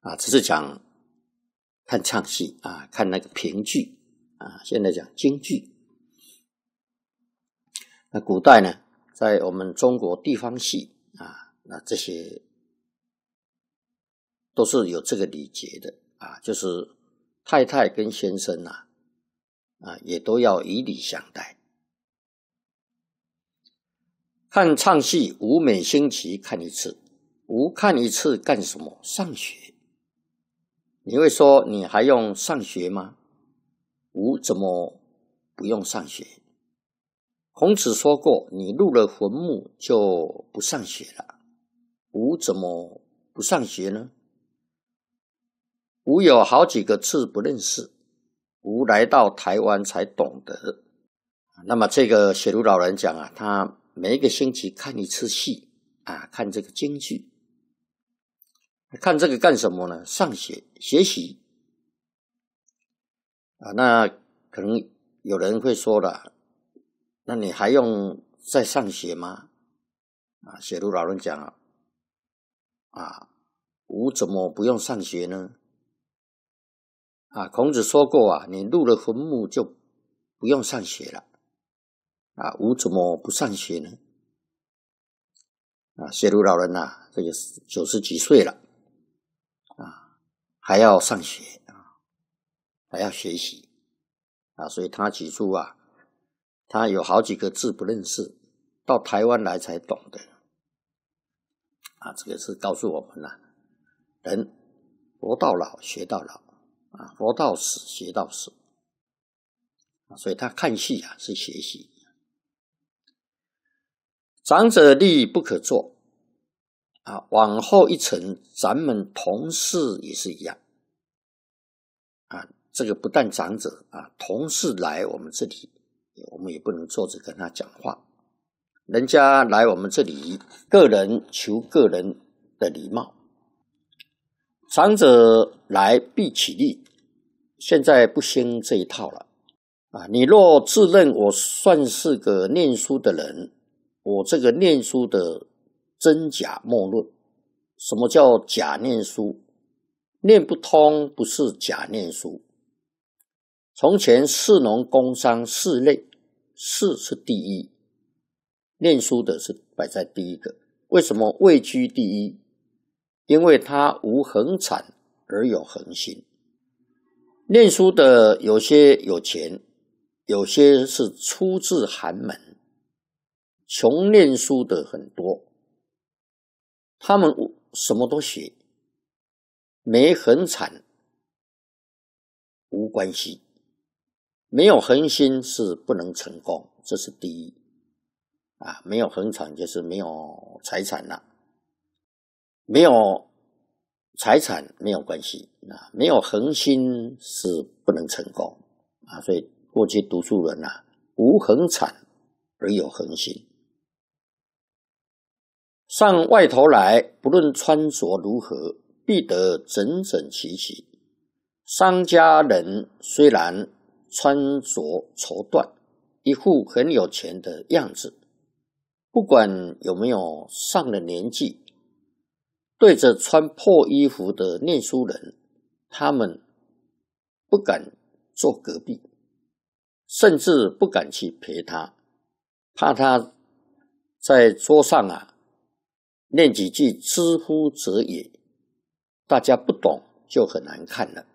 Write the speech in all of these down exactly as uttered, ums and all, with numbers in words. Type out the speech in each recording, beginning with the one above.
啊，只是讲看唱戏啊，看那个评剧啊，现在讲京剧。那古代呢，在我们中国地方戏啊，那这些都是有这个礼节的啊，就是太太跟先生啊，啊也都要以礼相待。看唱戏，吾每星期看一次。吾看一次干什么？上学。你会说你还用上学吗？吾怎么不用上学？孔子说过，你入了坟墓就不上学了。吾怎么不上学呢？吾有好几个字不认识，吾来到台湾才懂得。那么这个写如老人讲啊，他每一个星期看一次戏啊，看这个京剧。看这个干什么呢？上学学习啊。那可能有人会说了，那你还用再上学吗？啊，写如老人讲啊，啊，吾怎么不用上学呢？啊，孔子说过啊，你入了坟墓就不用上学了。啊，吾怎么不上学呢？啊，写如老人啊，这个九十几岁了，啊，还要上学啊，还要学习啊，所以他举出啊，他有好几个字不认识，到台湾来才懂的。啊，这个是告诉我们啊，人活到老学到老啊，活到死学到死啊，所以他看戏啊是学习。长者立不可坐啊，往后一层，咱们同事也是一样啊。这个不但长者啊，同事来我们这里，我们也不能坐着跟他讲话。人家来我们这里，个人求个人的礼貌。长者来必起立，现在不兴这一套了啊。你若自认我算是个念书的人，我这个念书的真假莫论。什么叫假念书？念不通不是假念书。从前士农工商四类，士是第一，念书的是摆在第一个。为什么位居第一？因为他无恒产而有恒心。念书的有些有钱，有些是出自寒门，穷念书的很多，他们什么都学，没恒产无关系，没有恒心是不能成功，这是第一啊。没有恒产就是没有财产了，没有财产没有关系啊，没有恒心是不能成功啊。所以过去读书人啊，无恒产而有恒心。上外头来，不论穿着如何，必得整整齐齐。商家人虽然穿着绸缎，一副很有钱的样子，不管有没有上了年纪，对着穿破衣服的念书人，他们不敢坐隔壁，甚至不敢去陪他，怕他在桌上啊念几句知乎者也，大家不懂就很难看了。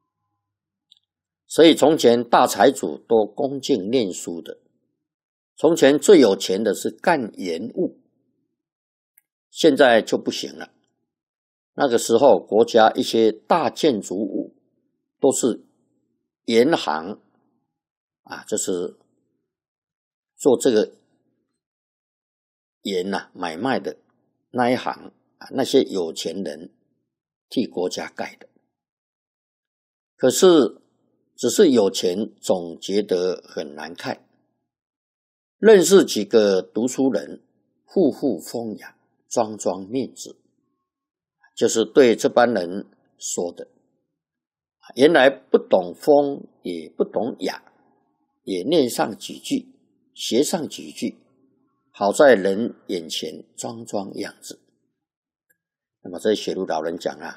所以从前大财主都恭敬念书的，从前最有钱的是干盐务，现在就不行了。那个时候国家一些大建筑物都是盐行啊，就是做这个盐啊买卖的那一行啊，那些有钱人替国家盖的。可是只是有钱总觉得很难看。认识几个读书人，富富风雅，庄庄面子，就是对这班人说的。原来不懂风也不懂雅，也念上几句，学上几句，好在人眼前装装样子。那么这写如老人讲啊，